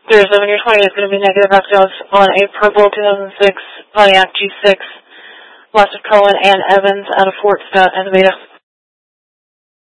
37, your 20 is going to be negative Octaves on a purple 2006 Pontiac G6. Lots of Cohen and Evans out of Fort Scott and the Beta.